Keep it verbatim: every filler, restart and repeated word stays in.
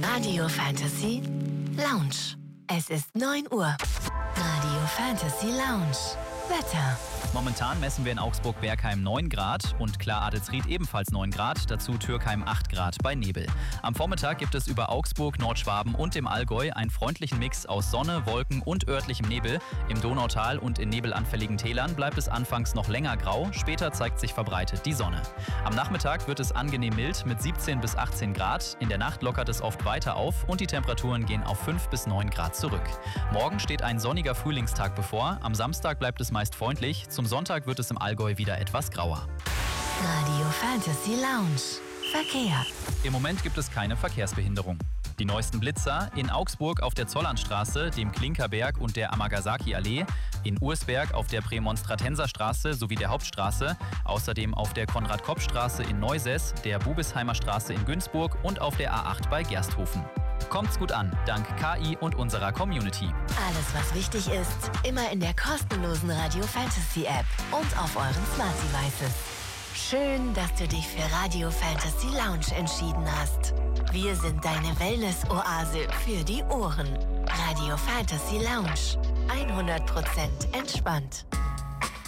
Radio Fantasy Lounge. Es ist neun Uhr. Radio Fantasy Lounge. Wetter. Momentan messen wir in Augsburg-Bergheim neun Grad und Klar-Adelsried ebenfalls neun Grad, dazu Türkheim acht Grad bei Nebel. Am Vormittag gibt es über Augsburg, Nordschwaben und dem Allgäu einen freundlichen Mix aus Sonne, Wolken und örtlichem Nebel. Im Donautal und in nebelanfälligen Tälern bleibt es anfangs noch länger grau, später zeigt sich verbreitet die Sonne. Am Nachmittag wird es angenehm mild mit siebzehn bis achtzehn Grad, in der Nacht lockert es oft weiter auf und die Temperaturen gehen auf fünf bis neun Grad zurück. Morgen steht ein sonniger Frühlingstag bevor, am Samstag bleibt es meist freundlich, zum Sonntag wird es im Allgäu wieder etwas grauer. Radio Fantasy Lounge. Verkehr. Im Moment gibt es keine Verkehrsbehinderung. Die neuesten Blitzer in Augsburg auf der Zollernstraße, dem Klinkerberg und der Amagasaki-Allee, in Ursberg auf der Prämonstratenserstraße sowie der Hauptstraße, außerdem auf der Konrad-Kopp-Straße in Neusäß, der Bubesheimer Straße in Günzburg und auf der A acht bei Gersthofen. Kommt's gut an, dank K I und unserer Community. Alles, was wichtig ist, immer in der kostenlosen Radio Fantasy App und auf euren Smart Devices. Schön, dass du dich für Radio Fantasy Lounge entschieden hast. Wir sind deine Wellness-Oase für die Ohren. Radio Fantasy Lounge. hundert Prozent entspannt.